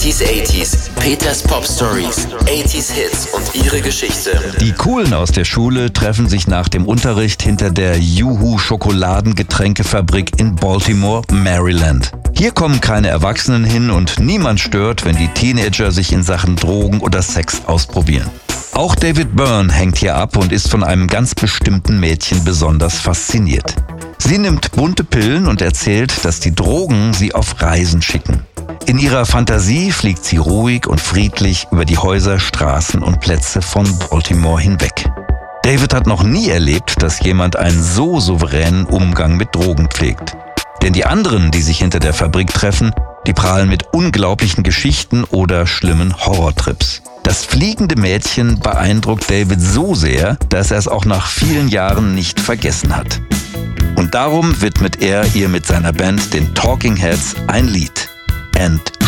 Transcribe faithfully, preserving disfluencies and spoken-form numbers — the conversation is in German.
siebziger, achtziger. Peters Pop Stories, achtziger Hits und ihre Geschichte. Die Coolen aus der Schule treffen sich nach dem Unterricht hinter der Juhu-Schokoladengetränkefabrik in Baltimore, Maryland. Hier kommen keine Erwachsenen hin und niemand stört, wenn die Teenager sich in Sachen Drogen oder Sex ausprobieren. Auch David Byrne hängt hier ab und ist von einem ganz bestimmten Mädchen besonders fasziniert. Sie nimmt bunte Pillen und erzählt, dass die Drogen sie auf Reisen schicken. In ihrer Fantasie fliegt sie ruhig und friedlich über die Häuser, Straßen und Plätze von Baltimore hinweg. David hat noch nie erlebt, dass jemand einen so souveränen Umgang mit Drogen pflegt. Denn die anderen, die sich hinter der Fabrik treffen, die prahlen mit unglaublichen Geschichten oder schlimmen Horrortrips. Das fliegende Mädchen beeindruckt David so sehr, dass er es auch nach vielen Jahren nicht vergessen hat. Und darum widmet er ihr mit seiner Band, den Talking Heads, ein Lied. And